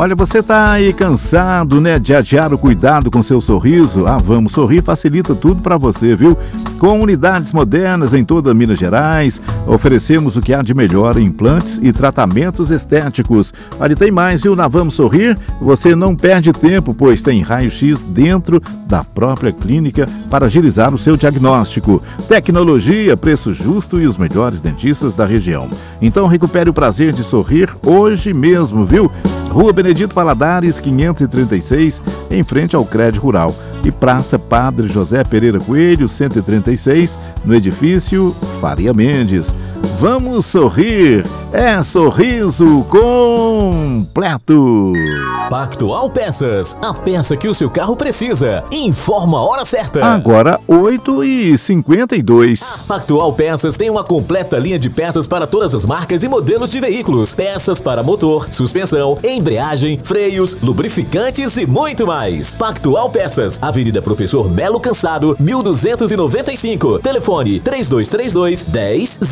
Olha, você tá aí cansado, né, de adiar o cuidado com seu sorriso? A Vamos Sorrir facilita tudo para você, viu? Com unidades modernas em toda Minas Gerais, oferecemos o que há de melhor em implantes e tratamentos estéticos. Olha, tem mais, viu? Na Vamos Sorrir, você não perde tempo, pois tem raio-x dentro da própria clínica para agilizar o seu diagnóstico. Tecnologia, preço justo e os melhores dentistas da região. Então recupere o prazer de sorrir hoje mesmo, viu? Rua Benedito Valadares, 536, em frente ao Crédito Rural. E Praça Padre José Pereira Coelho, 136, no edifício Faria Mendes. Vamos sorrir, é sorriso completo. Pactual Peças, a peça que o seu carro precisa. Informa a hora certa. Agora 8h52. Pactual Peças tem uma completa linha de peças para todas as marcas e modelos de veículos. Peças para motor, suspensão, embreagem, freios, lubrificantes e muito mais. Pactual Peças, Avenida Professor Melo Cansado, 1295. Telefone 3232 10